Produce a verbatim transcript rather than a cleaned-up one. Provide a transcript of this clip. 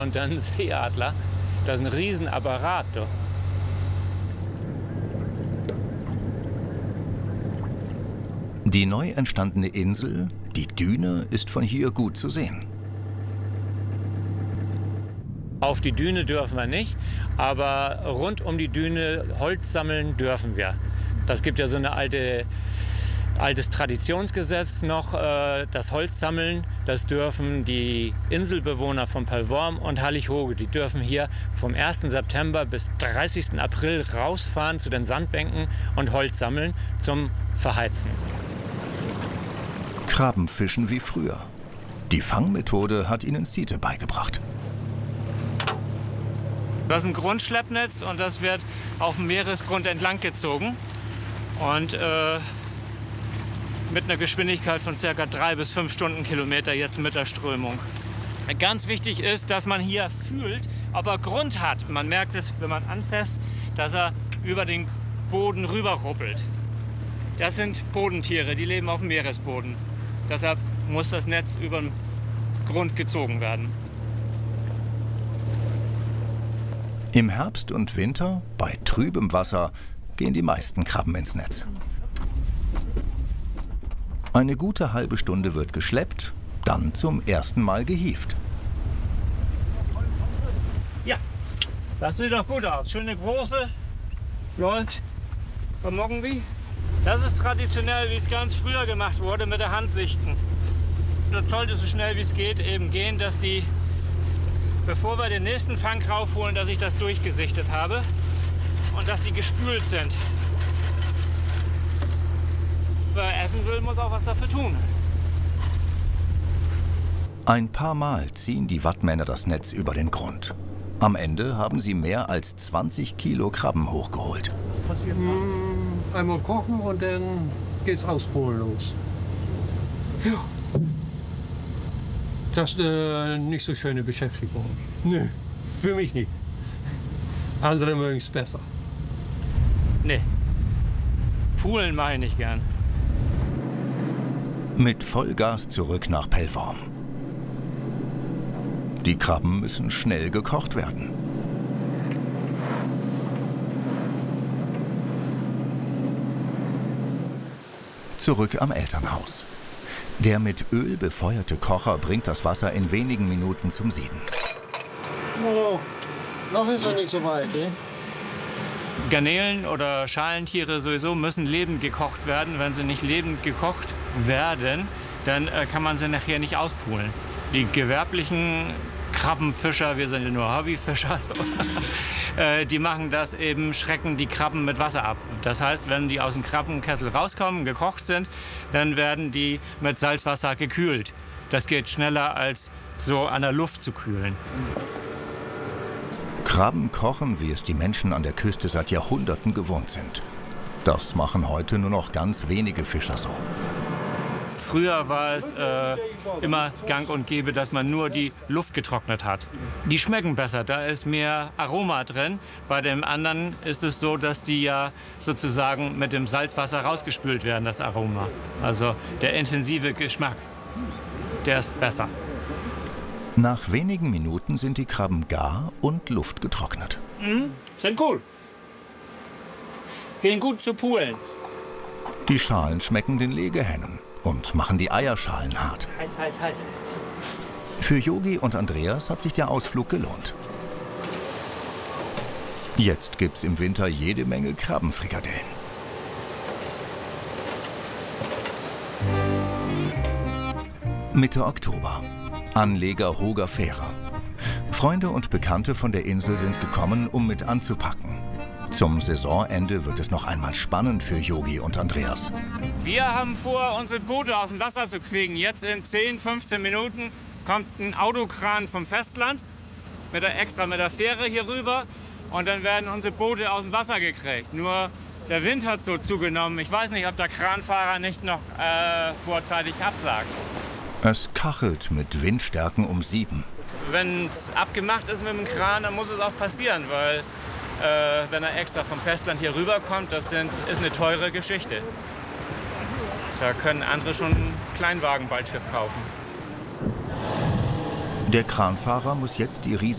Und dann Seeadler. Das ist ein Riesenapparat. Du. Die neu entstandene Insel, die Düne, ist von hier gut zu sehen. Auf die Düne dürfen wir nicht, aber rund um die Düne Holz sammeln dürfen wir. Das gibt ja so ein alte, altes Traditionsgesetz noch, äh, das Holz sammeln. Das dürfen die Inselbewohner von Pellworm und Hallig-Hoge. Die dürfen hier vom ersten September bis dreißigsten April rausfahren zu den Sandbänken und Holz sammeln zum Verheizen. Krabbenfischen wie früher. Die Fangmethode hat ihnen Siete beigebracht. Das ist ein Grundschleppnetz und das wird auf dem Meeresgrund entlang gezogen und äh, mit einer Geschwindigkeit von ca. drei bis fünf Stundenkilometer jetzt mit der Strömung. Ganz wichtig ist, dass man hier fühlt, ob er Grund hat. Man merkt es, wenn man anfasst, dass er über den Boden rüber ruppelt. Das sind Bodentiere, die leben auf dem Meeresboden. Deshalb muss das Netz über den Grund gezogen werden. Im Herbst und Winter, bei trübem Wasser, gehen die meisten Krabben ins Netz. Eine gute halbe Stunde wird geschleppt, dann zum ersten Mal gehievt. Ja, das sieht doch gut aus. Schöne große, läuft. Vermogen wie? Das ist traditionell, wie es ganz früher gemacht wurde, mit der Hand sichten. Das sollte so schnell wie es geht eben gehen, dass die, bevor wir den nächsten Fang raufholen, dass ich das durchgesichtet habe und dass die gespült sind. Wer essen will, muss auch was dafür tun. Ein paar Mal ziehen die Wattmänner das Netz über den Grund. Am Ende haben sie mehr als zwanzig Kilo Krabben hochgeholt. Passiert mmh, einmal kochen und dann geht's auspolen los. Ja. Das ist eine nicht so schöne Beschäftigung. Nö, für mich nicht. Andere mögen es besser. Nee. Poolen mache ich nicht gern. Mit Vollgas zurück nach Pellworm. Die Krabben müssen schnell gekocht werden. Zurück am Elternhaus. Der mit Öl befeuerte Kocher bringt das Wasser in wenigen Minuten zum Sieden. Oh, noch ist er nicht so weit, ne? Garnelen oder Schalentiere sowieso müssen lebend gekocht werden. Wenn sie nicht lebend gekocht werden, dann äh, kann man sie nachher nicht auspulen. Die gewerblichen Krabbenfischer, wir sind ja nur Hobbyfischer, so, äh, die machen das eben, schrecken die Krabben mit Wasser ab. Das heißt, wenn die aus dem Krabbenkessel rauskommen, gekocht sind, dann werden die mit Salzwasser gekühlt. Das geht schneller als so an der Luft zu kühlen. Krabben kochen, wie es die Menschen an der Küste seit Jahrhunderten gewohnt sind. Das machen heute nur noch ganz wenige Fischer so. Früher war es äh, immer gang und gäbe, dass man nur die Luft getrocknet hat. Die schmecken besser, da ist mehr Aroma drin. Bei dem anderen ist es so, dass die ja sozusagen mit dem Salzwasser rausgespült werden, das Aroma. Also der intensive Geschmack, der ist besser. Nach wenigen Minuten sind die Krabben gar und luftgetrocknet. Mhm, sind gut. Gehen gut zu poolen. Die Schalen schmecken den Legehennen und machen die Eierschalen hart. Heiß, heiß, heiß. Für Yogi und Andreas hat sich der Ausflug gelohnt. Jetzt gibt's im Winter jede Menge Krabbenfrikadellen. Mitte Oktober. Anleger Hoger Fähre. Freunde und Bekannte von der Insel sind gekommen, um mit anzupacken. Zum Saisonende wird es noch einmal spannend für Yogi und Andreas. Wir haben vor, unsere Boote aus dem Wasser zu kriegen. Jetzt in zehn, fünfzehn Minuten kommt ein Autokran vom Festland mit der, extra mit der Fähre hier rüber und dann werden unsere Boote aus dem Wasser gekriegt. Nur der Wind hat so zugenommen. Ich weiß nicht, ob der Kranfahrer nicht noch äh, vorzeitig absagt. Es kachelt mit Windstärken um sieben. Wenn es abgemacht ist mit dem Kran, dann muss es auch passieren, weil äh, wenn er extra vom Festland hier rüberkommt, das sind, ist eine teure Geschichte. Da können andere schon einen Kleinwagen bald für kaufen. Der Kranfahrer muss jetzt die riesige